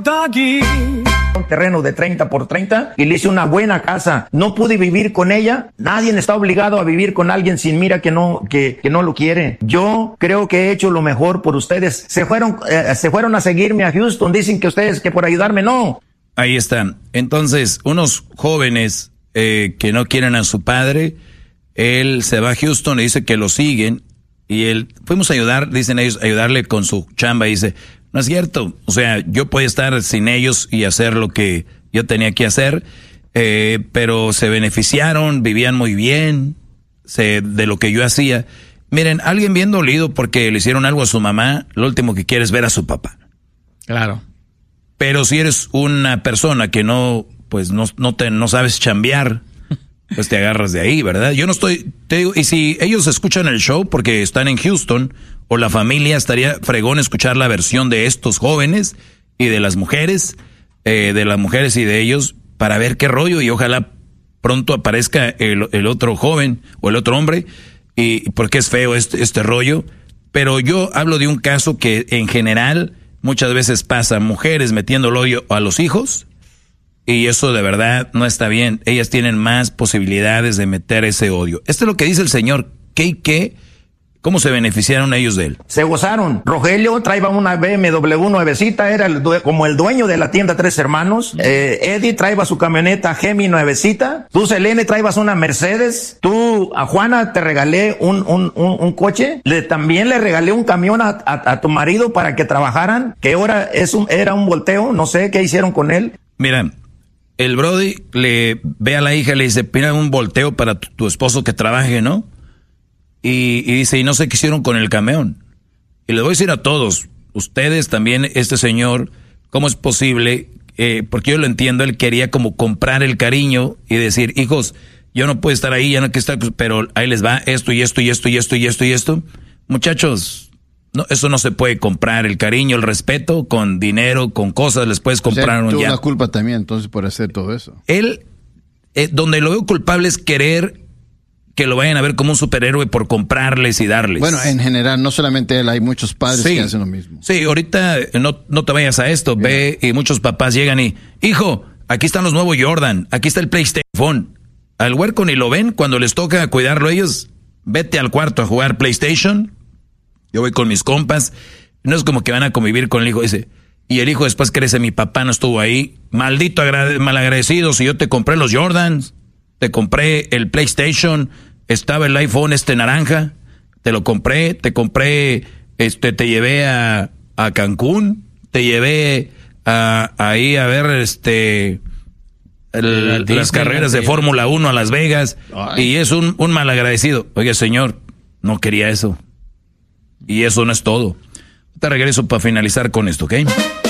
Un terreno de 30 por 30 y le hice una buena casa. No pude vivir con ella. Nadie está obligado a vivir con alguien sin mira que no lo quiere. Yo creo que he hecho lo mejor por ustedes. Se fueron a seguirme a Houston. Dicen que ustedes que por ayudarme, no. Ahí están. Entonces, unos jóvenes que no quieren a su padre, él se va a Houston y dice que lo siguen y fuimos a ayudar, dicen ellos, ayudarle con su chamba y dice, no es cierto, o sea, yo podía estar sin ellos y hacer lo que yo tenía que hacer, pero se beneficiaron, vivían muy bien de lo que yo hacía. Miren, alguien bien dolido porque le hicieron algo a su mamá, lo último que quiere es ver a su papá. Claro. Pero si eres una persona que no sabes chambear, pues te agarras de ahí, ¿verdad? Yo no estoy, te digo, y si ellos escuchan el show porque están en Houston, o la familia, estaría fregón escuchar la versión de estos jóvenes y de las mujeres y de ellos, para ver qué rollo, y ojalá pronto aparezca el otro joven o el otro hombre, y porque es feo este rollo. Pero yo hablo de un caso que en general muchas veces pasa, mujeres metiendo el hoyo a los hijos, y eso de verdad no está bien. Ellas tienen más posibilidades de meter ese odio. Esto es lo que dice el señor. ¿Cómo se beneficiaron ellos de él? Se gozaron. Rogelio traía una BMW nuevecita, era como el dueño de la tienda Tres Hermanos. Eddie traía su camioneta Gemi nuevecita. Tú, Selene, traías una Mercedes. Tú, a Juana, te regalé un coche. También le regalé un camión a tu marido para que trabajaran, que ahora era un volteo. No sé qué hicieron con él. Mira, el Brody le ve a la hija y le dice, pida un volteo para tu esposo que trabaje, ¿no? Y dice, y no sé qué hicieron con el camión. Y les voy a decir a todos, ustedes también, este señor, ¿cómo es posible? Porque yo lo entiendo, él quería como comprar el cariño y decir, hijos, yo no puedo estar ahí, ya no que estar, pero ahí les va esto y esto y esto y esto y esto y esto. Muchachos, no, eso no se puede comprar, el cariño, el respeto, con dinero, con cosas, les puedes comprar tuvo una culpa también, entonces, por hacer todo eso. Él, donde lo veo culpable es querer que lo vayan a ver como un superhéroe por comprarles y darles. Bueno, en general, no solamente él, hay muchos padres que hacen lo mismo. Sí, ahorita no te vayas a esto, ve, y muchos papás llegan y, hijo, aquí están los nuevos Jordan, aquí está el PlayStation. Al huerco ni lo ven, cuando les toca cuidarlo ellos, vete al cuarto a jugar PlayStation. Yo voy con mis compas, no es como que van a convivir con el hijo, dice, y el hijo después crece, mi papá no estuvo ahí, maldito malagradecido, si yo te compré los Jordans, te compré el PlayStation, estaba el iPhone naranja, te lo compré, te llevé a Cancún, te llevé ahí a ver las carreras de Fórmula 1 a Las Vegas. Ay. Y es un malagradecido. Oye, señor, no quería eso. Y eso no es todo. Te regreso para finalizar con esto, ¿ok?